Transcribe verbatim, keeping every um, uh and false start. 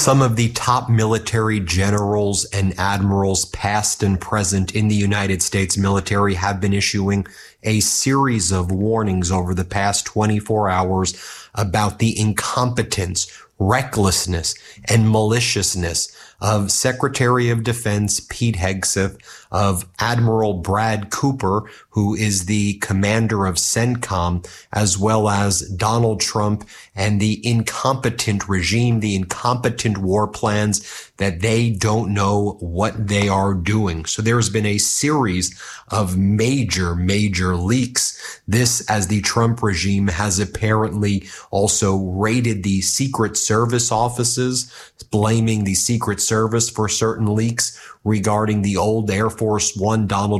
some of the top military generals and admirals, past and present, in the United States military have been issuing a series of warnings over the past twenty-four hours about the incompetence, recklessness, and maliciousness of Secretary of Defense Pete Hegseth, of Admiral Brad Cooper, who is the commander of CENTCOM, as well as Donald Trump and the incompetent regime, the incompetent war plans that they don't know what they are doing. So there's been a series of major, major leaks. This, as the Trump regime has apparently also raided the Secret Service offices, blaming the Secret Service for certain leaks regarding the old Air Force One Donald